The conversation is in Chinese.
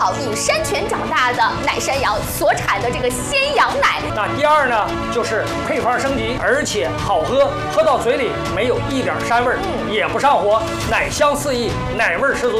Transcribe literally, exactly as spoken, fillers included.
好饮山泉长大的奶山羊所产的这个鲜羊奶。 那第二呢，就是配方升级，而且好喝，喝到嘴里没有一点膻味儿，嗯、也不上火，奶香四溢，奶味十足。